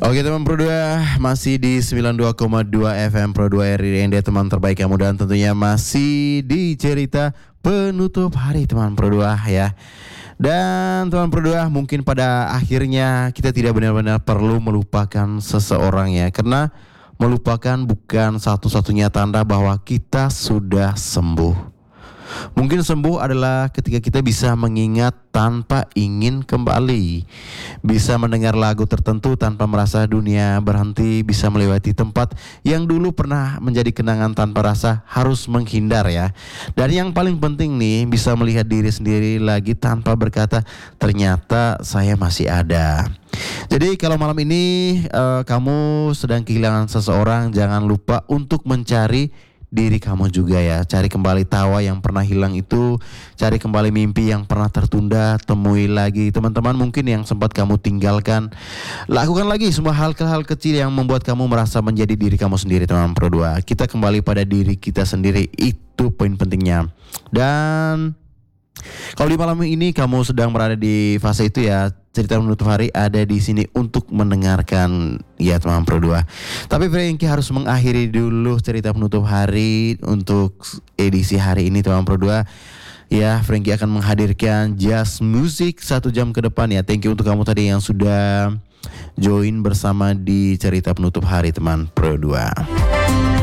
Oke teman Pro 2, masih di 92,2 FM Pro 2 RRND, teman terbaik kamu, dan tentunya masih di cerita penutup hari teman Pro 2 ya. Dan teman Pro 2, mungkin pada akhirnya kita tidak benar-benar perlu melupakan seseorang ya, karena melupakan bukan satu-satunya tanda bahwa kita sudah sembuh. Mungkin sembuh adalah ketika kita bisa mengingat tanpa ingin kembali, bisa mendengar lagu tertentu tanpa merasa dunia berhenti, bisa melewati tempat yang dulu pernah menjadi kenangan tanpa rasa harus menghindar ya. Dan yang paling penting nih, bisa melihat diri sendiri lagi tanpa berkata ternyata saya masih ada. Jadi kalau malam ini kamu sedang kehilangan seseorang, jangan lupa untuk mencari diri kamu juga ya. Cari kembali tawa yang pernah hilang itu, cari kembali mimpi yang pernah tertunda, temui lagi teman-teman mungkin yang sempat kamu tinggalkan. Lakukan lagi semua hal-hal kecil yang membuat kamu merasa menjadi diri kamu sendiri teman Pro 2. Kita kembali pada diri kita sendiri, itu poin pentingnya. Dan kalau di malam ini kamu sedang berada di fase itu ya, cerita menutup hari ada di sini untuk mendengarkan ya teman Pro 2. Tapi Frankie harus mengakhiri dulu cerita penutup hari untuk edisi hari ini teman Pro 2. Ya, Frankie akan menghadirkan jazz music 1 jam ke depan ya. Thank you untuk kamu tadi yang sudah join bersama di cerita penutup hari teman Pro 2.